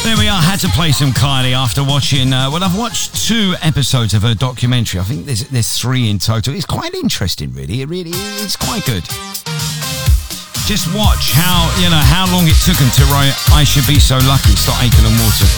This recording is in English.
There we are. Had to play some Kylie after watching. I've watched 2 episodes of her documentary. I think there's 3 in total. It's quite interesting, really. It really is quite good. Just watch how long it took them to write "I Should Be So Lucky." Start Aching and Water.